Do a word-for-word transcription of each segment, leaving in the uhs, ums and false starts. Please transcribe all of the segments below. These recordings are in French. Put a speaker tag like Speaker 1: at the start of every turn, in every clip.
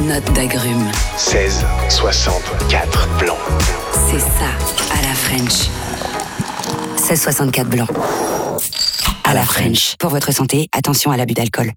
Speaker 1: notes d'agrumes.
Speaker 2: seize soixante-quatre blanc.
Speaker 1: C'est ça, à la French. seize soixante-quatre blanc. À la French. Pour votre santé, attention à l'abus d'alcool.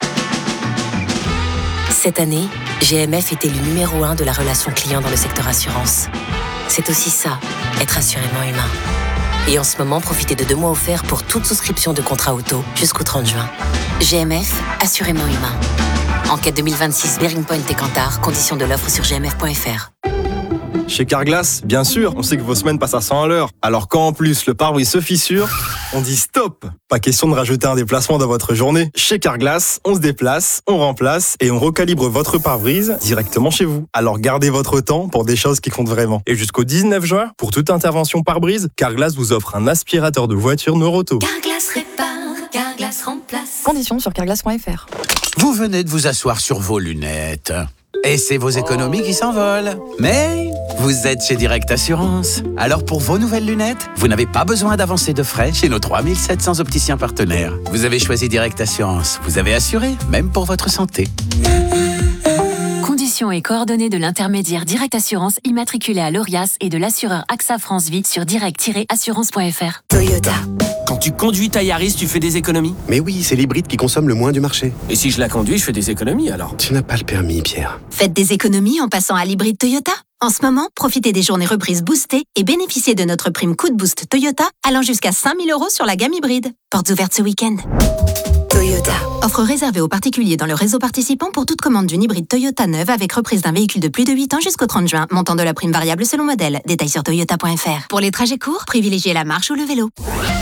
Speaker 3: Cette année, G M F était le numéro un de la relation client dans le secteur assurance. C'est aussi ça, être assurément humain. Et en ce moment, profitez de deux mois offerts pour toute souscription de contrat auto jusqu'au trente juin. G M F, assurément humain. Enquête deux mille vingt-six, Bearing Point et Kantar, conditions de l'offre sur g m f point f r.
Speaker 4: Chez Carglass, bien sûr, on sait que vos semaines passent à cent à l'heure. Alors quand en plus le pare-brise se fissure, on dit stop. Pas question de rajouter un déplacement dans votre journée. Chez Carglass, on se déplace, on remplace et on recalibre votre pare-brise directement chez vous. Alors gardez votre temps pour des choses qui comptent vraiment. Et jusqu'au dix-neuf juin, pour toute intervention pare-brise, Carglass vous offre un aspirateur de voiture Noroto.
Speaker 5: Carglass répare, Carglass remplace.
Speaker 6: Conditions sur carglass point f r.
Speaker 7: Vous venez de vous asseoir sur vos lunettes. Et c'est vos économies qui s'envolent. Mais vous êtes chez Direct Assurance. Alors pour vos nouvelles lunettes, vous n'avez pas besoin d'avancer de frais chez nos trois mille sept cents opticiens partenaires. Vous avez choisi Direct Assurance. Vous avez assuré, même pour votre santé.
Speaker 8: Conditions et coordonnées de l'intermédiaire Direct Assurance immatriculé à l'Orias et de l'assureur AXA France Vie sur direct tiret assurance point f r.
Speaker 1: Toyota.
Speaker 9: Quand tu conduis ta Yaris, tu fais des économies?
Speaker 10: Mais oui, c'est l'hybride qui consomme le moins du marché.
Speaker 9: Et si je la conduis, je fais des économies alors?
Speaker 10: Tu n'as pas le permis, Pierre.
Speaker 11: Faites des économies en passant à l'hybride Toyota. En ce moment, profitez des journées reprises boostées et bénéficiez de notre prime coup de boost Toyota allant jusqu'à cinq mille euros sur la gamme hybride. Portes ouvertes ce week-end.
Speaker 1: Toyota.
Speaker 11: Offre réservée aux particuliers dans le réseau participant pour toute commande d'une hybride Toyota neuve avec reprise d'un véhicule de plus de huit ans jusqu'au trente juin. Montant de la prime variable selon modèle. Détails sur toyota point f r. Pour les trajets courts, privilégiez la marche ou le vélo.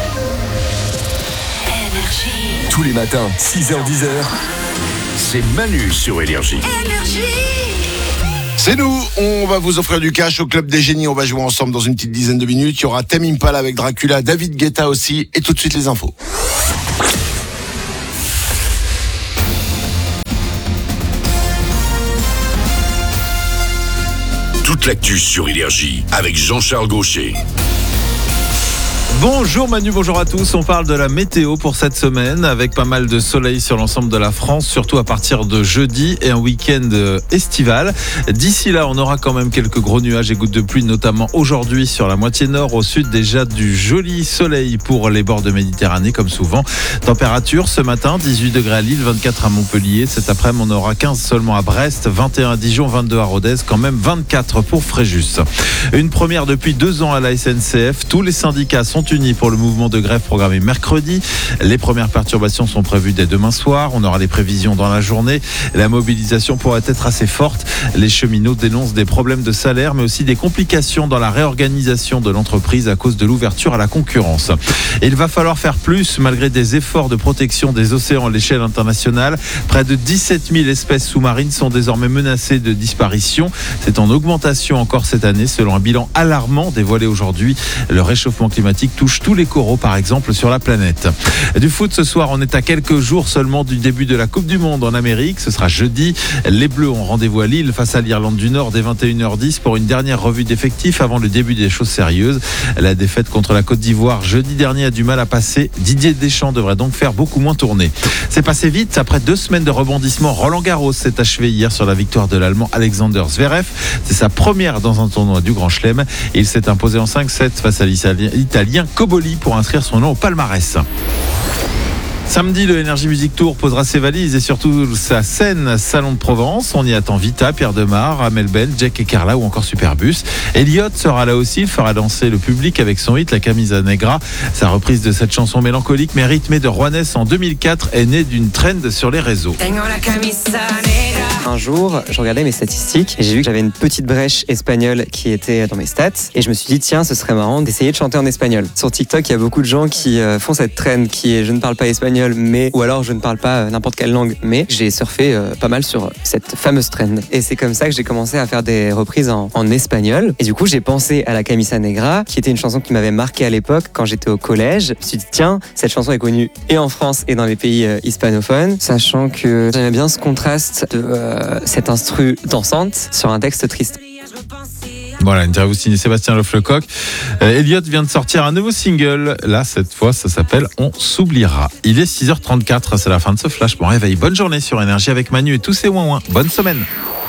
Speaker 12: Tous les matins, six heures dix, c'est Manu sur Énergie.
Speaker 13: C'est nous, on va vous offrir du cash au Club des Génies, on va jouer ensemble dans une petite dizaine de minutes. Il y aura Tame Impala avec Dracula, David Guetta aussi, et tout de suite les infos.
Speaker 12: Toute l'actu sur Énergie avec Jean-Charles Gaucher.
Speaker 14: Bonjour Manu, bonjour à tous. On parle de la météo pour cette semaine avec pas mal de soleil sur l'ensemble de la France, surtout à partir de jeudi et un week-end estival. D'ici là, on aura quand même quelques gros nuages et gouttes de pluie, notamment aujourd'hui sur la moitié nord. Au sud, déjà du joli soleil pour les bords de Méditerranée, comme souvent. Température ce matin, dix-huit degrés à Lille, vingt-quatre à Montpellier. Cet après-midi, on aura quinze seulement à Brest, vingt et un à Dijon, vingt-deux à Rodez, quand même vingt-quatre pour Fréjus. Une première depuis deux ans à la S N C F. Tous les syndicats sont unis pour le mouvement de grève programmé mercredi. Les premières perturbations sont prévues dès demain soir. On aura les prévisions dans la journée. La mobilisation pourrait être assez forte. Les cheminots dénoncent des problèmes de salaire, mais aussi des complications dans la réorganisation de l'entreprise à cause de l'ouverture à la concurrence. Et il va falloir faire plus malgré des efforts de protection des océans à l'échelle internationale. Près de dix-sept mille espèces sous-marines sont désormais menacées de disparition. C'est en augmentation encore cette année, selon un bilan alarmant dévoilé aujourd'hui. Le réchauffement climatique touche tous les coraux, par exemple, sur la planète. Du foot ce soir, on est à quelques jours seulement du début de la Coupe du Monde en Amérique. Ce sera jeudi. Les Bleus ont rendez-vous à Lille face à l'Irlande du Nord dès vingt et une heures dix pour une dernière revue d'effectifs avant le début des choses sérieuses. La défaite contre la Côte d'Ivoire jeudi dernier a du mal à passer. Didier Deschamps devrait donc faire beaucoup moins tourner. C'est passé vite. Après deux semaines de rebondissement, Roland Garros s'est achevé hier sur la victoire de l'Allemand Alexander Zverev. C'est sa première dans un tournoi du Grand Chelem. Il s'est imposé en cinq sept face à l'Italien Cobolli pour inscrire son nom au palmarès. Samedi, le Energy Music Tour posera ses valises et surtout sa scène Salon de Provence. On y attend Vita, Pierre Demar, Amel Ben, Jack et Carla ou encore Superbus. Elliot sera là aussi, il fera danser le public avec son hit La Camisa Negra. Sa reprise de cette chanson mélancolique mais rythmée de Juanes en deux mille quatre est née d'une trend sur les réseaux.
Speaker 15: Un jour, je regardais mes statistiques et j'ai vu que j'avais une petite brèche espagnole qui était dans mes stats et je me suis dit tiens, ce serait marrant d'essayer de chanter en espagnol. Sur TikTok, il y a beaucoup de gens qui font cette trend qui est je ne parle pas espagnol mais ou alors je ne parle pas n'importe quelle langue, mais j'ai surfé euh, pas mal sur cette fameuse trend et c'est comme ça que j'ai commencé à faire des reprises en, en espagnol et du coup j'ai pensé à La Camisa Negra qui était une chanson qui m'avait marqué à l'époque quand j'étais au collège. Je me suis dit tiens, cette chanson est connue et en France et dans les pays euh, hispanophones, sachant que j'aimais bien ce contraste de euh, cette instru dansante sur un texte triste.
Speaker 14: Voilà, une interview signée Sébastien Leflecoq. Euh, Elliot vient de sortir un nouveau single. Là, cette fois, ça s'appelle On s'oubliera. Il est six heures trente-quatre, c'est la fin de ce flash. Bon réveil, bonne journée sur Énergie avec Manu et tous ses ouin-ouin. Bonne semaine.